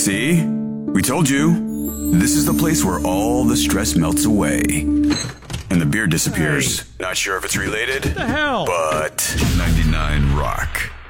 See? We told you. This is the place where all the stress melts away. And the beer disappears. Hey. Not sure if it's related. What the hell? But 99 Rock.